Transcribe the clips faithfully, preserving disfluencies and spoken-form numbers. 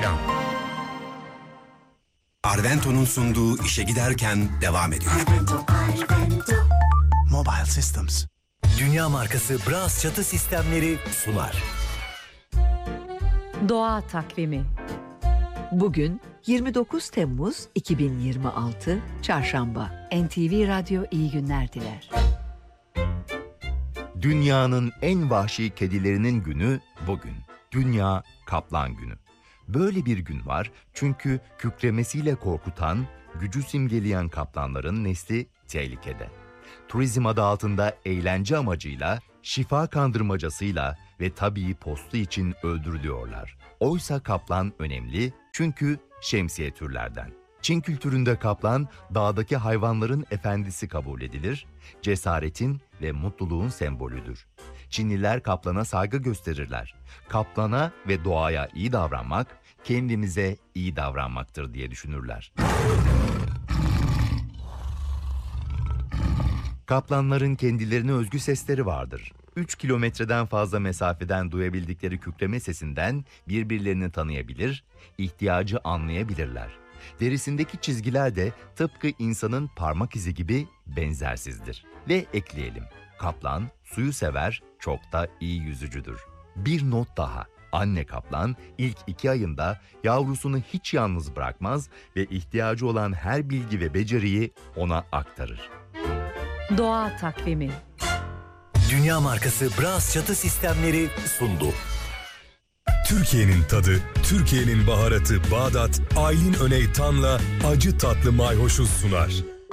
Reklam. Arvento'nun sunduğu işe giderken devam ediyor. Arvento, Arvento. Mobile Systems. Dünya markası Bras çatı sistemleri sunar. Doğa takvimi. Bugün yirmi dokuz Temmuz iki bin yirmi altı Çarşamba. N T V Radyo iyi günler diler. Dünyanın en vahşi kedilerinin günü bugün. Dünya Kaplan Günü. Böyle bir gün var çünkü kükremesiyle korkutan, gücü simgeleyen kaplanların nesli tehlikede. Turizm adı altında eğlence amacıyla, şifa kandırmacasıyla ve tabii postu için öldürülüyorlar. Oysa kaplan önemli çünkü şemsiye türlerden. Çin kültüründe kaplan, dağdaki hayvanların efendisi kabul edilir, cesaretin ve mutluluğun sembolüdür. Çinliler kaplana saygı gösterirler. Kaplana ve doğaya iyi davranmak, kendimize iyi davranmaktır diye düşünürler. Kaplanların kendilerine özgü sesleri vardır. üç kilometreden fazla mesafeden duyabildikleri kükreme sesinden birbirlerini tanıyabilir, ihtiyacı anlayabilirler. Derisindeki çizgiler de tıpkı insanın parmak izi gibi benzersizdir. Ve ekleyelim, kaplan suyu sever, çok da iyi yüzücüdür. Bir not daha, anne kaplan ilk iki ayında yavrusunu hiç yalnız bırakmaz ve ihtiyacı olan her bilgi ve beceriyi ona aktarır. Doğa takvimi. Dünya markası Bras çatı sistemleri sundu. Türkiye'nin tadı, Türkiye'nin baharatı Bağdat, Aylin Öney Tan'la acı tatlı mayhoşu sunar.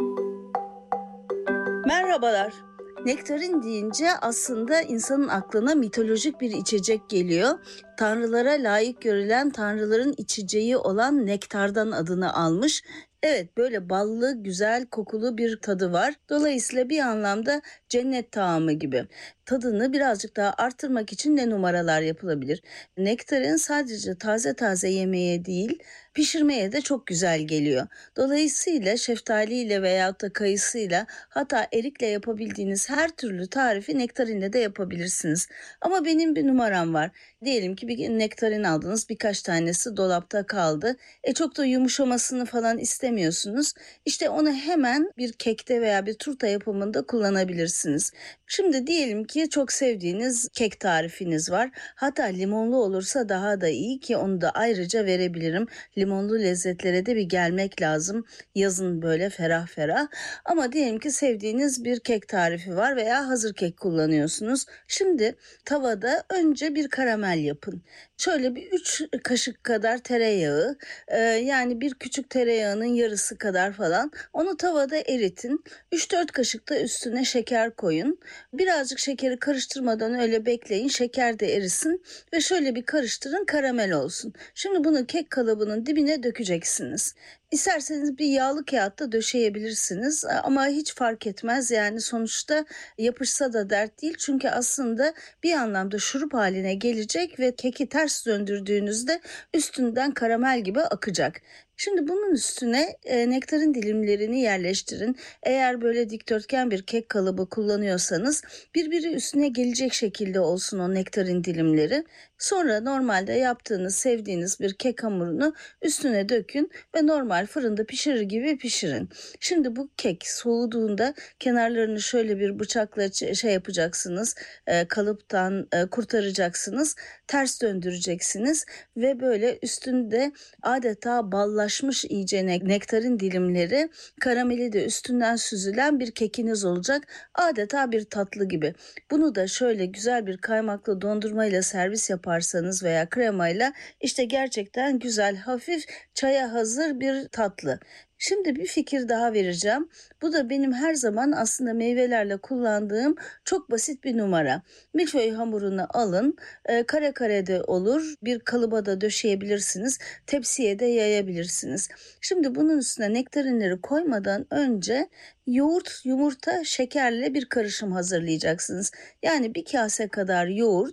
Merhabalar. Nektarin deyince aslında insanın aklına mitolojik bir içecek geliyor. Tanrılara layık görülen tanrıların içeceği olan nektardan adını almış. Evet, böyle ballı, güzel, kokulu bir tadı var. Dolayısıyla bir anlamda cennet taamı gibi. Tadını birazcık daha arttırmak için ne numaralar yapılabilir? Nektarin sadece taze taze yemeye değil, pişirmeye de çok güzel geliyor. Dolayısıyla şeftaliyle veyahut da kayısıyla, hatta erikle yapabildiğiniz her türlü tarifi nektarinle de yapabilirsiniz. Ama benim bir numaram var. Diyelim ki bir nektarin aldınız, birkaç tanesi dolapta kaldı. E çok da yumuşamasını falan istemiyorsunuz. İşte onu hemen bir kekte veya bir turta yapımında kullanabilirsiniz. Şimdi diyelim ki çok sevdiğiniz kek tarifiniz var. Hatta limonlu olursa daha da iyi ki onu da ayrıca verebilirim. Limonlu lezzetlere de bir gelmek lazım. Yazın böyle ferah ferah. Ama diyelim ki sevdiğiniz bir kek tarifi var veya hazır kek kullanıyorsunuz. Şimdi tavada önce bir karamel yapın. Şöyle bir üç kaşık kadar tereyağı, e, yani bir küçük tereyağının yarısı kadar falan, onu tavada eritin. üç dört kaşık da üstüne şeker koyun. Birazcık şekeri karıştırmadan öyle bekleyin, şeker de erisin ve şöyle bir karıştırın, karamel olsun. Şimdi bunu kek kalıbının dibine dökeceksiniz. İsterseniz bir yağlı kağıtta döşeyebilirsiniz ama hiç fark etmez, yani sonuçta yapışsa da dert değil çünkü aslında bir anlamda şurup haline gelecek ve keki ters döndürdüğünüzde üstünden karamel gibi akacak. Şimdi bunun üstüne e, nektarin dilimlerini yerleştirin. Eğer böyle dikdörtgen bir kek kalıbı kullanıyorsanız birbiri üstüne gelecek şekilde olsun o nektarin dilimleri. Sonra normalde yaptığınız, sevdiğiniz bir kek hamurunu üstüne dökün ve normal fırında pişirir gibi pişirin. Şimdi bu kek soğuduğunda kenarlarını şöyle bir bıçakla şey yapacaksınız, e, kalıptan e, kurtaracaksınız, ters döndüreceksiniz ve böyle üstünde adeta ballaşmış iyice nektarin dilimleri, karameli de üstünden süzülen bir kekiniz olacak. Adeta bir tatlı gibi. Bunu da şöyle güzel bir kaymaklı dondurmayla servis yaparsanız veya kremayla, işte gerçekten güzel, hafif, çaya hazır bir tatlı. Şimdi bir fikir daha vereceğim. Bu da benim her zaman aslında meyvelerle kullandığım çok basit bir numara. Milföy hamurunu alın, e, kare kare de olur, bir kalıba da döşeyebilirsiniz, tepsiye de yayabilirsiniz. Şimdi bunun üstüne nektarinleri koymadan önce yoğurt, yumurta, şekerle bir karışım hazırlayacaksınız. Yani bir kase kadar yoğurt,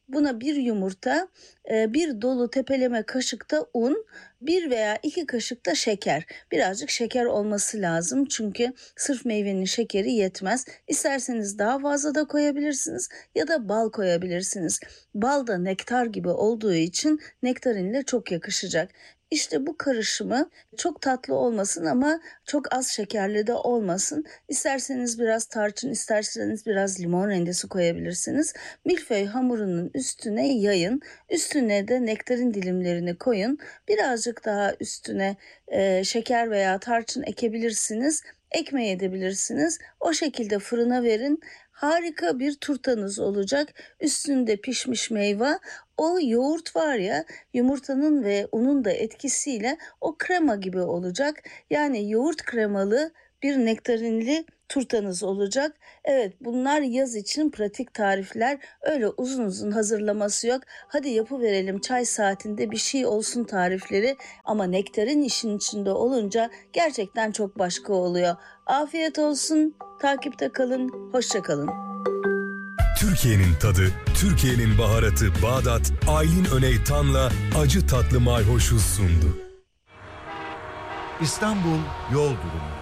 Buna bir yumurta, bir dolu tepeleme kaşıkta un, bir veya iki kaşık da şeker. Birazcık şeker olması lazım çünkü sırf meyvenin şekeri yetmez. İsterseniz daha fazla da koyabilirsiniz ya da bal koyabilirsiniz. Bal da nektar gibi olduğu için nektarinle çok yakışacak. İşte bu karışımı çok tatlı olmasın ama çok az şekerli de olmasın. İsterseniz biraz tarçın, isterseniz biraz limon rendesi koyabilirsiniz. Milföy hamurunun üstüne yayın. Üstüne de nektarin dilimlerini koyun. Birazcık daha üstüne e, şeker veya tarçın ekebilirsiniz. Ekmeyebilirsiniz. O şekilde fırına verin. Harika bir turtanız olacak. Üstünde pişmiş meyve. O yoğurt var ya, yumurtanın ve unun da etkisiyle o krema gibi olacak. Yani yoğurt kremalı bir nektarinli turtanız olacak. Evet, bunlar yaz için pratik tarifler. Öyle uzun uzun hazırlaması yok. Hadi yapıverelim çay saatinde bir şey olsun tarifleri. Ama nektarin işin içinde olunca gerçekten çok başka oluyor. Afiyet olsun. Takipte kalın. Hoşça kalın. Türkiye'nin tadı, Türkiye'nin baharatı Bağdat, Aylin Öney Tan'la acı tatlı mayhoşu sundu. İstanbul yol durumu.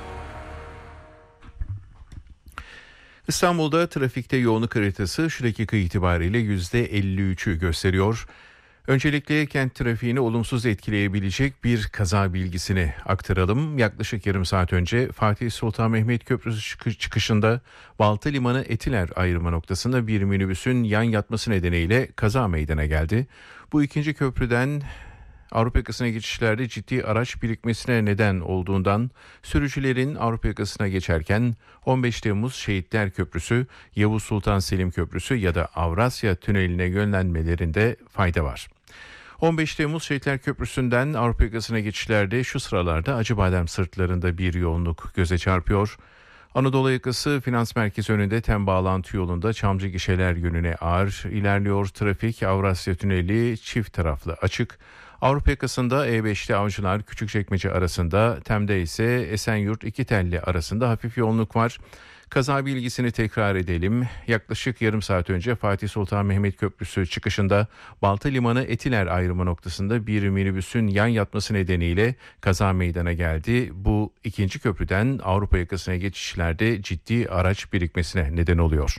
İstanbul'da trafikte yoğunluk haritası şu dakika itibariyle yüzde elli üçü gösteriyor. Öncelikle kent trafiğini olumsuz etkileyebilecek bir kaza bilgisini aktaralım. Yaklaşık yarım saat önce Fatih Sultan Mehmet Köprüsü çıkışında Balta Limanı Etiler ayrımı noktasında bir minibüsün yan yatması nedeniyle kaza meydana geldi. Bu ikinci köprüden Avrupa yakasına geçişlerde ciddi araç birikmesine neden olduğundan sürücülerin Avrupa yakasına geçerken on beş Temmuz Şehitler Köprüsü, Yavuz Sultan Selim Köprüsü ya da Avrasya Tüneli'ne yönlenmelerinde fayda var. on beş Temmuz Şehitler Köprüsü'nden Avrupa yakasına geçişlerde şu sıralarda Acıbadem sırtlarında bir yoğunluk göze çarpıyor. Anadolu yakası finans merkezi önünde tem bağlantı yolunda Çamcı Gişeler yönüne ağır ilerliyor trafik. Avrasya Tüneli çift taraflı açık. Avrupa yakasında E beşli Avcılar Küçükçekmece arasında, Tem'de ise Esenyurt İkitelli arasında hafif yoğunluk var. Kaza bilgisini tekrar edelim. Yaklaşık yarım saat önce Fatih Sultan Mehmet Köprüsü çıkışında Balta Limanı Etiler ayrımı noktasında bir minibüsün yan yatması nedeniyle kaza meydana geldi. Bu ikinci köprüden Avrupa yakasına geçişlerde ciddi araç birikmesine neden oluyor.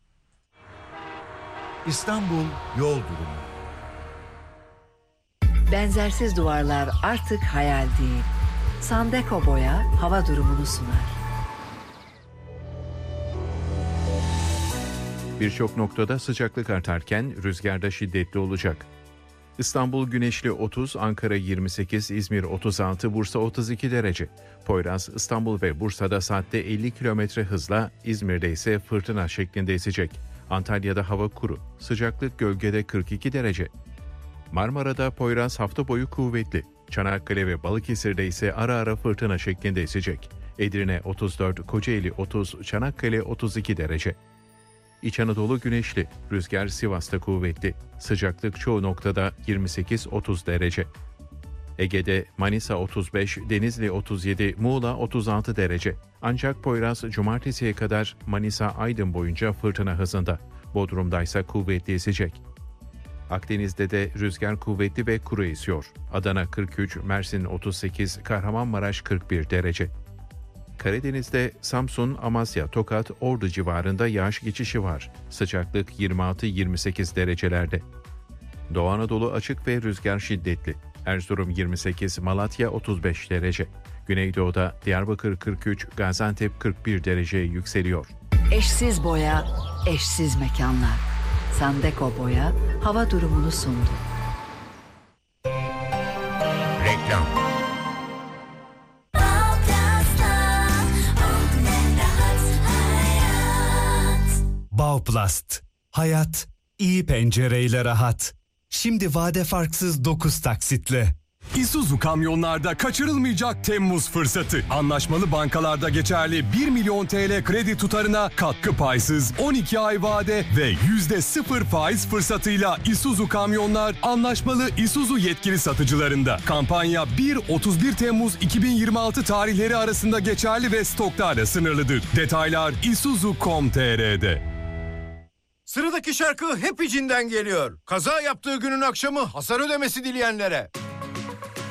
İstanbul yol durumu. Benzersiz duvarlar artık hayal değil. Sandeko Boya hava durumunu sunar. Birçok noktada sıcaklık artarken rüzgarda şiddetli olacak. İstanbul güneşli otuz, Ankara yirmi sekiz, İzmir otuz altı, Bursa otuz iki derece. Poyraz, İstanbul ve Bursa'da saatte elli kilometre hızla, İzmir'de ise fırtına şeklinde esecek. Antalya'da hava kuru, sıcaklık gölgede kırk iki derece. Marmara'da Poyraz hafta boyu kuvvetli. Çanakkale ve Balıkesir'de ise ara ara fırtına şeklinde esecek. Edirne otuz dört, Kocaeli otuz, Çanakkale otuz iki derece. İç Anadolu güneşli, rüzgar Sivas'ta kuvvetli. Sıcaklık çoğu noktada yirmi sekiz otuz derece. Ege'de Manisa otuz beş, Denizli otuz yedi, Muğla otuz altı derece. Ancak Poyraz cumartesiye kadar Manisa-Aydın boyunca fırtına hızında. Bodrum'da ise kuvvetli esecek. Akdeniz'de de rüzgar kuvvetli ve kuru esiyor. Adana kırk üç, Mersin otuz sekiz, Kahramanmaraş kırk bir derece. Karadeniz'de Samsun, Amasya, Tokat, Ordu civarında yağış geçişi var. Sıcaklık yirmi altı yirmi sekiz derecelerde. Doğu Anadolu açık ve rüzgar şiddetli. Erzurum yirmi sekiz, Malatya otuz beş derece. Güneydoğu'da Diyarbakır kırk üç, Gaziantep kırk bir dereceye yükseliyor. Eşsiz boya, eşsiz mekanlar. Sandeko Boya hava durumunu sundu. Reklam. Bauplast. Hayat iyi pencereyle rahat. Şimdi vade farksız dokuz taksitle. Isuzu kamyonlarda kaçırılmayacak Temmuz fırsatı. Anlaşmalı bankalarda geçerli bir milyon T L kredi tutarına katkı paysız on iki ay vade ve yüzde sıfır faiz fırsatıyla Isuzu kamyonlar anlaşmalı Isuzu yetkili satıcılarında. Kampanya bir otuz bir Temmuz iki bin yirmi altı tarihleri arasında geçerli ve stoklarla sınırlıdır. Detaylar isuzu nokta com nokta tr'de. Sıradaki şarkı hep içinden geliyor. Kaza yaptığı günün akşamı hasar ödemesi dileyenlere.